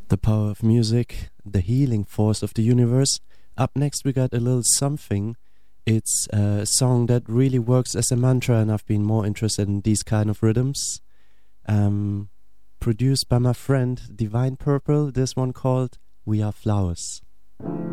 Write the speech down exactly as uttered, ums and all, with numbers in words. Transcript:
The power of music, the healing force of the universe. Up next we got a little something. It's a song that really works as a mantra, and I've been more interested in these kind of rhythms. Um, produced by my friend Divine Purple, this one called We Are Flowers.